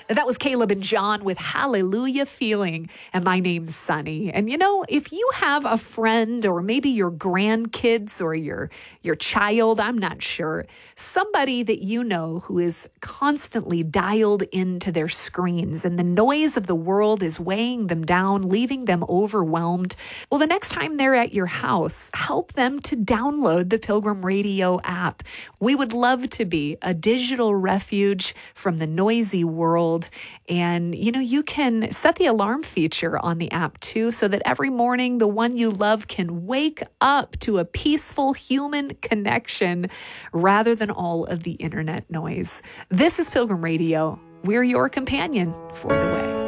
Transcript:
That was Caleb and John with Hallelujah Feeling. And my name's Sunny. And you know, if you have a friend or maybe your grandkids or your child, I'm not sure, somebody that you know who is constantly dialed into their screens and the noise of the world is weighing them down, leaving them overwhelmed, well, the next time they're at your house, help them to download the Pilgrim Radio app. We would love to be a digital refuge from the noisy world. And, you know, you can set the alarm feature on the app too, so that every morning the one you love can wake up to a peaceful human connection rather than all of the internet noise. This is Pilgrim Radio. We're your companion for the way.